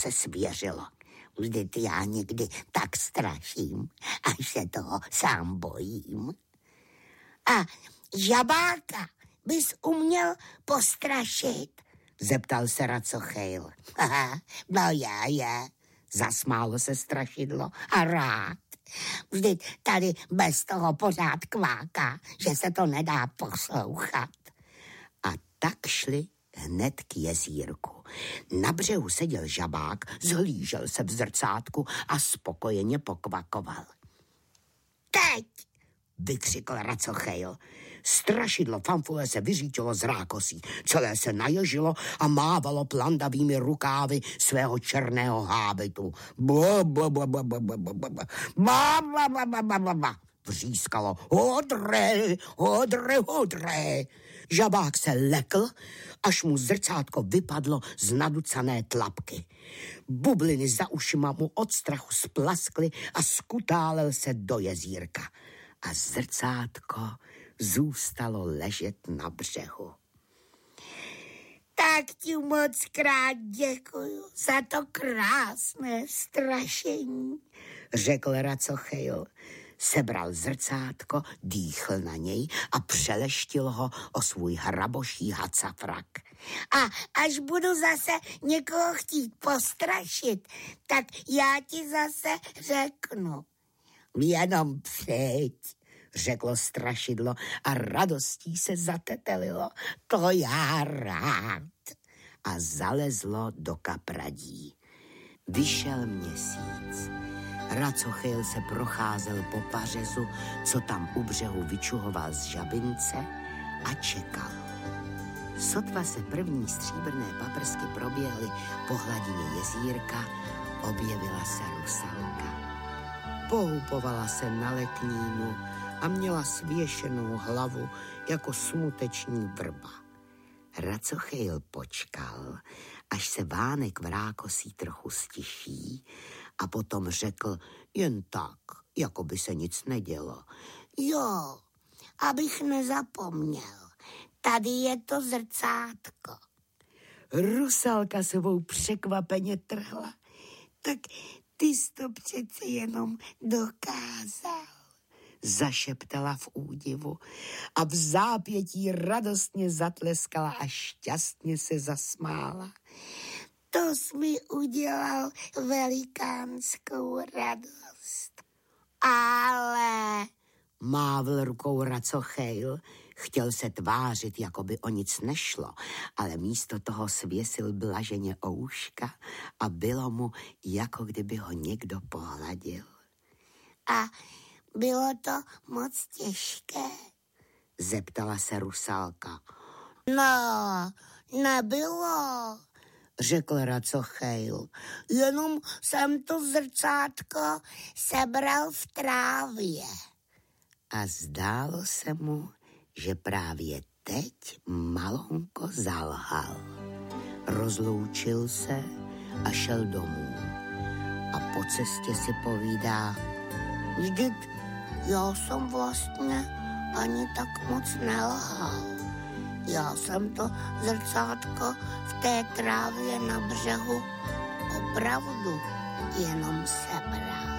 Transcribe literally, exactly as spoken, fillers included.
se svěřilo. Vždyť já někdy tak straším, až se toho sám bojím. A žabáka bys uměl postrašit? Zeptal se Racochyl. No já, já, zasmálo se strašidlo a rád. Vždyť tady bez toho pořád kváká, že se to nedá poslouchat. A tak šli hned k jezírku. Na břehu seděl žabák, zhlížel se v zrcátku a spokojeně pokvakoval. Teď! Vykřikl Racochyl. Strašidlo Fanfule se vyřítilo z rákosí, celé se naježilo a mávalo plandavými rukávy svého černého hábitu. Bla, bla, bla, bla, bla, bla, bla, bla, bla, bla, bla, bla, bla, bla. Vřískalo. Hodre, hodre, hodre. Žabák se lekl, až mu zrcátko vypadlo z naducané tlapky. Bubliny za ušima mu od strachu splaskly a skutálel se do jezírka. A zrcátko zůstalo ležet na břehu. Tak ti moc krát děkuju za to krásné strašení, řekl Racochyl. Sebral zrcátko, dýchl na něj a přeleštil ho o svůj hraboší hacafrak. A až budu zase někoho chtít postrašit, tak já ti zase řeknu. Jenom přijď, řeklo strašidlo a radostí se zatetelilo. To já rád. A zalezlo do kapradí. Vyšel měsíc. Racochyl se procházel po pařezu, co tam u břehu vyčuhoval z žabince a čekal. Sotva se první stříbrné paprsky proběhly po hladině jezírka, objevila se rusalka. Pohupovala se na leknínu a měla svěšenou hlavu jako smuteční vrba. Racochyl počkal, až se vánek v rákosí trochu stiší a potom řekl jen tak, jako by se nic nedělo. Jo, abych nezapomněl, tady je to zrcátko. Rusalka sebou překvapeně trhla. Tak ty jsi to přece jenom dokázal, zašeptala v údivu a v zápětí radostně zatleskala a šťastně se zasmála. To jsi mi udělal velikánskou radost. Ale, mávl rukou Racochyl, chtěl se tvářit, jako by o nic nešlo, ale místo toho svěsil blaženě ouška a bylo mu, jako kdyby ho někdo pohladil. A bylo to moc těžké? Zeptala se Rusalka. No, nebylo, řekl Racochyl. Jenom jsem to zrcátko sebral v trávě. A zdálo se mu, že právě teď malonko zalhal. Rozloučil se a šel domů. A po cestě si povídá, vždyť já jsem vlastně ani tak moc nelhal. Já jsem to zrcátko v té trávě na břehu opravdu jenom sebral.